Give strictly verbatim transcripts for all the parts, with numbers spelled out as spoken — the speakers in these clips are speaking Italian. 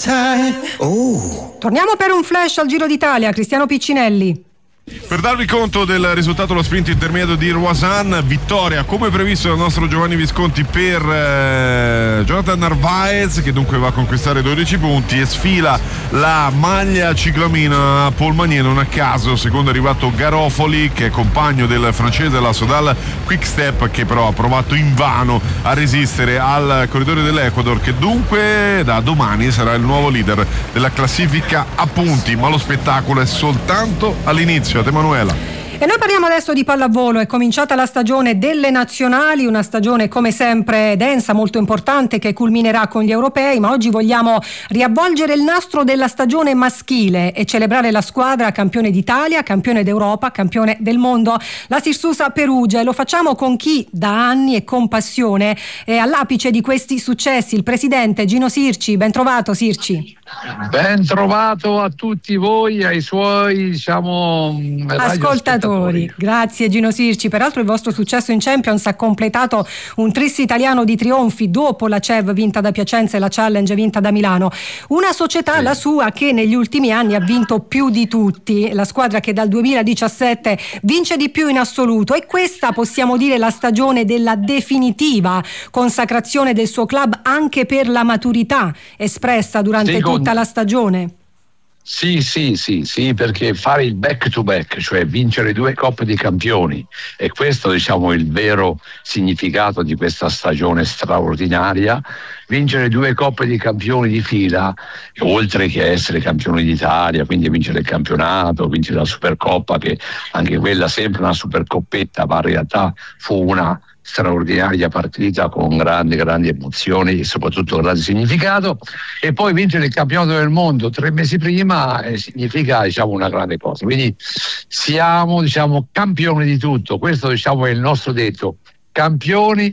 Oh. Torniamo per un flash al Giro d'Italia. Cristiano Piccinelli. Per darvi conto del risultato allo sprint intermedio di Roasan, vittoria come previsto dal nostro Giovanni Visconti per eh, Jonathan Narvaez, che dunque va a conquistare dodici punti e sfila la maglia ciclamina Paul Magnier, non a caso secondo è arrivato Garofoli, che è compagno del francese della Sodal Quickstep, che però ha provato invano a resistere al corridore dell'Ecuador, che dunque da domani sarà il nuovo leader della classifica a punti, ma lo spettacolo è soltanto all'inizio. Emanuela. E noi parliamo adesso di pallavolo. È cominciata la stagione delle nazionali, una stagione come sempre densa, molto importante, che culminerà con gli europei, ma oggi vogliamo riavvolgere il nastro della stagione maschile e celebrare la squadra campione d'Italia, campione d'Europa, campione del mondo, la Sirsusa Perugia, e lo facciamo con chi da anni e con passione è all'apice di questi successi, il presidente Gino Sirci. Ben trovato, Sirci. Ben trovato a tutti voi, ai suoi diciamo ascoltatori. Grazie Gino Sirci. Peraltro il vostro successo in Champions ha completato un tris italiano di trionfi dopo la C E V vinta da Piacenza e la Challenge vinta da Milano. Una società, sì, la sua, che negli ultimi anni ha vinto più di tutti, la squadra che dal duemiladiciassette vince di più in assoluto, e questa possiamo dire la stagione della definitiva consacrazione del suo club anche per la maturità espressa durante sì, tutta la stagione. Sì, sì, sì, sì, perché fare il back to back, cioè vincere due Coppe dei Campioni, e questo diciamo il vero significato di questa stagione straordinaria, vincere due Coppe dei Campioni di fila, oltre che essere campioni d'Italia, quindi vincere il campionato, vincere la Supercoppa, che anche quella sempre una Supercoppetta, ma in realtà fu una straordinaria partita con grandi grandi emozioni e soprattutto grande significato, e poi vincere il campionato del mondo tre mesi prima eh, significa diciamo una grande cosa, quindi siamo diciamo campioni di tutto, questo diciamo è il nostro detto, campioni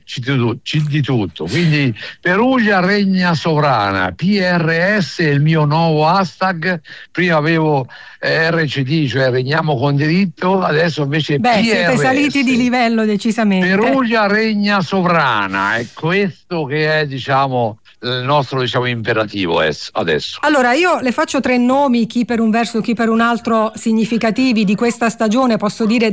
di tutto, quindi Perugia regna sovrana, P R S è il mio nuovo hashtag, prima avevo eh, R C D, cioè regniamo con diritto, adesso invece Beh, P R S. Siete saliti di livello decisamente. Perugia regna sovrana, è questo che è diciamo il nostro diciamo imperativo adesso. Allora io le faccio tre nomi, chi per un verso chi per un altro, significativi di questa stagione, posso dire